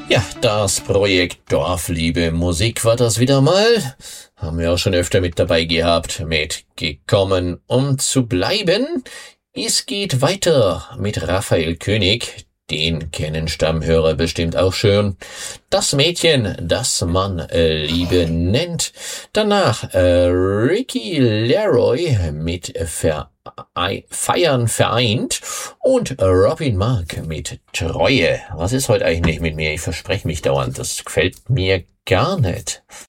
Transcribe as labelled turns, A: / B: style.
A: Ja, das Projekt Dorfliebe Musik war das wieder mal. Haben wir auch schon öfter mit dabei gehabt, mit Gekommen, um zu bleiben. Es geht weiter mit Raphael König. Den kennen Stammhörer bestimmt auch schon. Das Mädchen, das man Liebe nennt. Danach Ricky Leroy mit Feiern vereint und Robin Mark mit Treue. Was ist heute eigentlich mit mir? Ich verspreche mich dauernd. Das gefällt mir gar nicht.